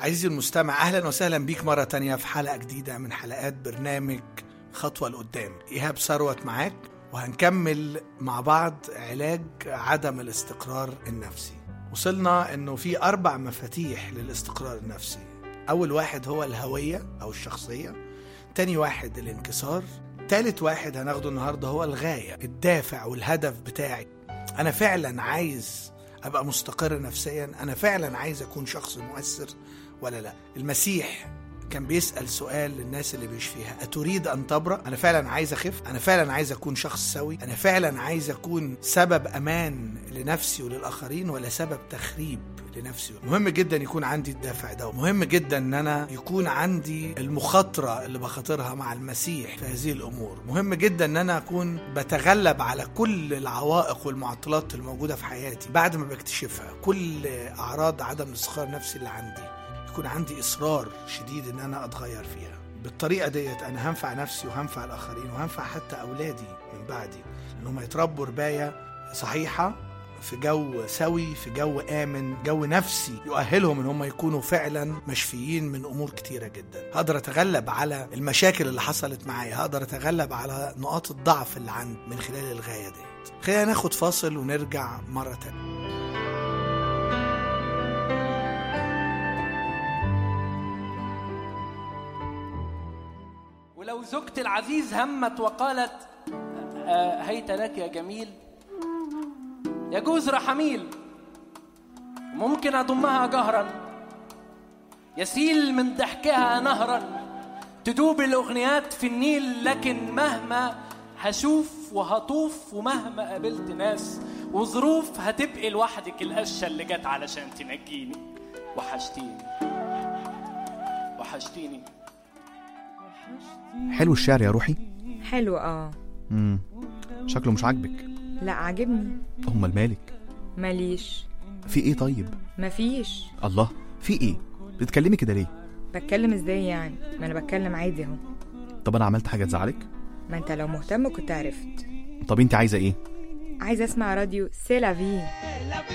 عزيزي المستمع، أهلا وسهلا بيك مرة تانية في حلقة جديدة من حلقات برنامج خطوة لقدام. إيهاب ثروت معاك، وهنكمل مع بعض علاج عدم الاستقرار النفسي. وصلنا إنه في 4 مفاتيح للاستقرار النفسي. أول واحد هو الهوية أو الشخصية، تاني واحد الانكسار، تالت واحد هناخده النهاردة هو الغاية، الدافع والهدف بتاعي. أنا فعلا عايز أبقى مستقر نفسيا؟ أنا فعلا عايز أكون شخص مؤثر ولا لا؟ المسيح كان بيسأل سؤال للناس اللي بيشفيها: أتريد أن تبرأ؟ أنا فعلا عايز أخف؟ أنا فعلا عايز أكون شخص سوي؟ أنا فعلا عايز أكون سبب أمان لنفسي وللآخرين ولا سبب تخريب لنفسي؟ مهم جدا يكون عندي الدافع ده، ومهم جدا أن أنا يكون عندي المخاطرة اللي بخاطرها مع المسيح في هذه الأمور. مهم جدا أن أنا أكون بتغلب على كل العوائق والمعطلات الموجودة في حياتي بعد ما بكتشفها، كل أعراض عدم الاستقرار النفسي اللي عندي، يكون عندي إصرار شديد إن أنا أتغير فيها. بالطريقة ديت أنا هنفع نفسي وهنفع الآخرين وهنفع حتى أولادي من بعدي، إنهم يتربوا رباية صحيحة في جو سوي، في جو آمن، جو نفسي يؤهلهم إن هم يكونوا فعلا مشفيين من أمور كتيرة جدا. هقدر أتغلب على المشاكل اللي حصلت معايا، هقدر أتغلب على نقاط الضعف اللي عندي من خلال الغاية ديت. خلينا ناخد فاصل ونرجع مرة تانية. ولو زوجتي العزيز همت وقالت: هيت لك يا جميل، يجوز رحميل، ممكن أضمها جهرا، يسيل من ضحكها نهرا، تدوب الأغنيات في النيل، لكن مهما هشوف وهطوف ومهما قابلت ناس وظروف، هتبقي لوحدك القشة اللي جت علشان تنجيني. وحشتيني. حلو الشعر يا روحي. حلو شكله مش عاجبك؟ لا عاجبني. امال مالك؟ ماليش. في ايه طيب؟ مفيش. الله، في ايه؟ بتتكلمي كده ليه؟ بتكلم ازاي يعني؟ ما انا بتكلم عادي اهو. طب انا عملت حاجه تزعلك؟ ما انت لو مهتم كنت عرفت. طب انت عايزه ايه؟ عايزه اسمع راديو سي لا في.